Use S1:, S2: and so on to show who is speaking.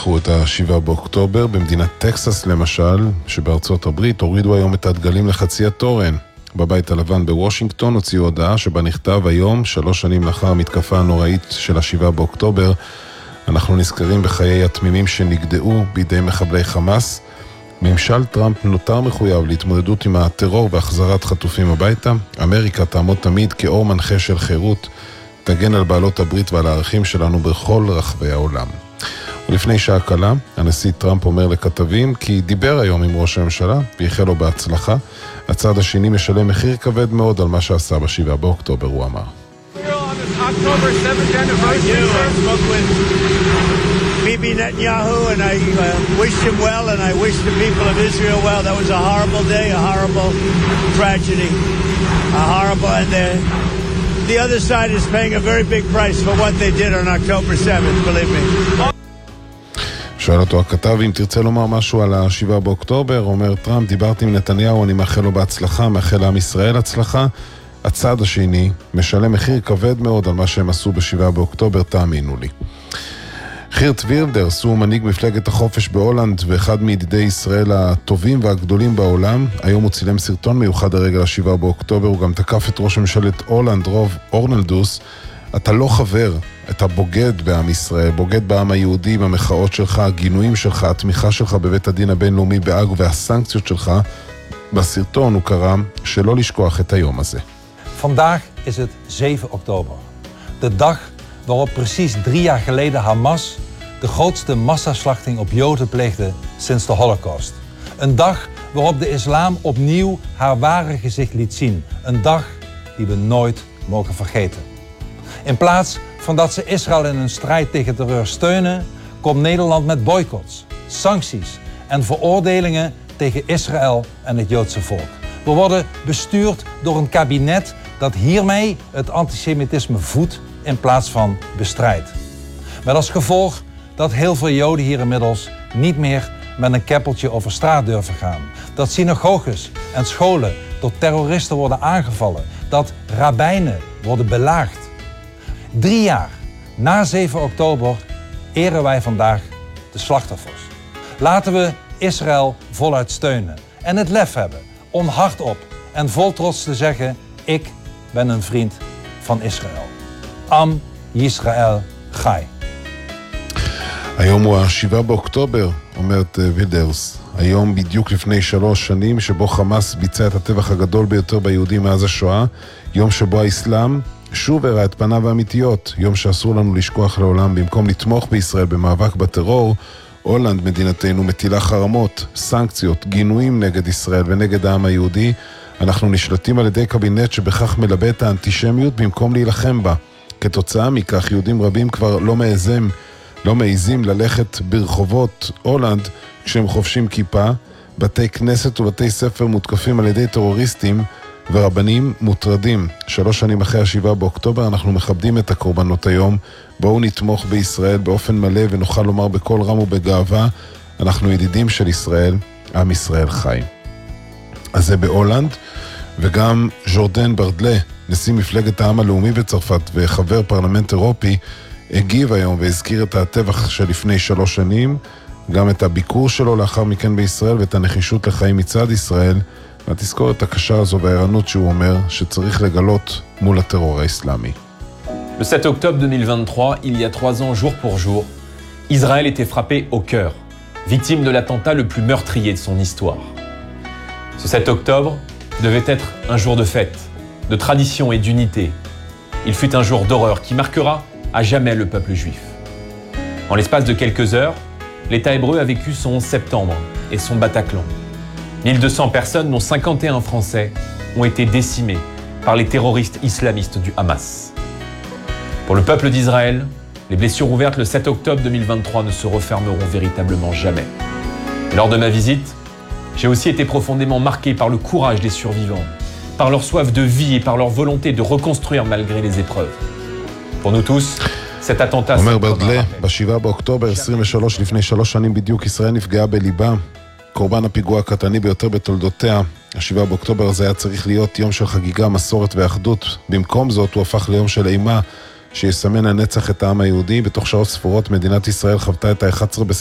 S1: זכרו את ה-7 באוקטובר. במדינת טקסס למשל, שבארצות הברית, הורידו היום את הדגלים לחצי התורן. בבית הלבן בוושינגטון הוציאו הודעה שבה נכתב היום, 3 שנים לאחר המתקפה הנוראית של ה-7 באוקטובר, אנחנו נזכרים בחיי התמימים שנגדעו בידי מחבלי חמאס. ממשל טראמפ נותר מחויב להתמודדות עם הטרור והחזרת חטופים הביתה. אמריקה תעמוד תמיד כאור מנחה של חירות, תגן על בעלות הברית ועל הערכים שלנו בכל רחבי העולם. ולפני שעה קלה, הנשיא טראמפ אומר לכתבים כי דיבר היום עם ראש הממשלה ויחל לו בהצלחה. הצד השני משלם מחיר כבד מאוד על מה שעשה ב-7 באוקטובר, הוא אמר.
S2: Bibi Netanyahu, and I wish him well, and I wish the people of Israel well. That was a horrible day, a horrible tragedy, and the other side is paying a very big price for what they did on October 7th, believe me.
S1: שואל אותו הכתב, אם תרצה לומר משהו על ה-7 באוקטובר, אומר טראמפ, דיברתי עם נתניהו, אני מאחל לו בהצלחה, מאחל לעם ישראל הצלחה. הצד השני משלם מחיר כבד מאוד על מה שהם עשו ב-7 באוקטובר, תאמינו לי. חירט וילדרס הוא מנהיג מפלגת החופש בהולנד ואחד מידידי ישראל הטובים והגדולים בעולם. היום הוא צילם סרטון מיוחד הרגע ל-7 באוקטובר, הוא גם תקף את ראש ממשלת הולנד רוב אורנלדוס. אתה לא חבר, אתה בוגד בעם ישראל, בוגד בעם היהודי, במחאות שלך, הגינויים שלך, התמיכה שלך בבית הדין הבינלאומי בהאג והסנקציות שלך. בסרטון הוא קרא שלא לשכוח את היום הזה.
S3: Vandaag is het 7 oktober. De dag waarop precies 3 jaar geleden Hamas de grootste massaslachting op Joden pleegde sinds de Holocaust. Een dag waarop de islam opnieuw haar ware gezicht liet zien. Een dag die we nooit mogen vergeten. In plaats van dat ze Israël in hun strijd tegen terreur steunen, komt Nederland met boycotts, sancties en veroordelingen tegen Israël en het Joodse volk. We worden bestuurd door een kabinet dat hiermee het antisemitisme voedt in plaats van bestrijdt. Met als gevolg dat heel veel Joden hier inmiddels niet meer met een keppeltje over straat durven gaan. Dat synagoges en scholen door terroristen worden aangevallen. Dat rabbijnen worden belaagd. 3 jaar na 7 oktober eren wij vandaag de slachtoffers. Laten we Israël voluit steunen en het lef hebben om hardop en vol trots te zeggen: ik ben een vriend van Israël. Am Yisrael Chai.
S1: היום הוא ה-7 באוקטובר, אומרת וילדרס. היום בדיוק לפני 3 שנים שבו חמאס ביצע את הטבח הגדול ביותר ביהודים מאז השואה. יום שבו האסלאם שוב הראה את פניו האמיתיות. יום שאסור לנו לשכוח לעולם. במקום לתמוך בישראל במאבק בטרור, הולנד מדינתנו מטילה חרמות, סנקציות, גינויים נגד ישראל ונגד העם היהודי. אנחנו נשלטים על ידי קבינט שבכך מלבה את האנטישמיות במקום להילחם בה. כתוצאה מכך יהודים רבים כבר לא מעיזים ללכת ברחובות הולנד כשהם חובשים כיפה. בתי כנסת ובתי ספר מותקפים על ידי טרוריסטים ורבנים מוטרדים. 3 שנים אחרי ה-7 באוקטובר אנחנו מכבדים את הקורבנות היום. בואו נתמוך בישראל באופן מלא ונוכל לומר בכל רם ובגאווה, אנחנו ידידים של ישראל, עם ישראל חי. אז זה בהולנד. וגם ז'ורדן ברדלה, נשיא מפלגת העם הלאומי בצרפת וחבר פרלמנט אירופי, הגיב היום והזכיר את הטבח של לפני 3 שנים, גם את הביקור שלו לאחר מכן בישראל ואת הנחישות לחיים מצד ישראל, ותזכור את הקשה הזו והערנות שהוא אומר שצריך לגלות מול הטרור האסלאמי.
S4: Le 7 octobre 2023, il y a 3 ans jour pour jour, Israël était frappé au cœur, victime de l'attentat le plus meurtrier de son histoire. Ce 7 octobre devait être un jour de fête, de tradition et d'unité. Il fut un jour d'horreur qui marquera à jamais le peuple juif. En l'espace de quelques heures, l'État hébreu a vécu son 11 septembre et son Bataclan. 1200 personnes, dont 51 Français, ont été décimées par les terroristes islamistes du Hamas. Pour le peuple d'Israël, les blessures ouvertes le 7 octobre 2023 ne se refermeront véritablement jamais. Et lors de ma visite, j'ai aussi été profondément marqué par le courage des survivants, par leur soif de vie et par leur volonté de reconstruire malgré les épreuves. Pour nous tous, cet attentat...
S1: אומר ברדלה, ב-7 באוקטובר 23 לפני 3 שנים בדיוק ישראל נפגעה בליבה. קורבן הפיגוע הקטני ביותר בתולדותיה. ה-7 באוקטובר הזה היה צריך להיות יום של חגיגה, מסורת ואחדות. במקום זאת הוא הפך ליום של אימה שיסמן הנצח את העם היהודי. בתוך שעות ספורות מדינת ישראל חוותה את ה-11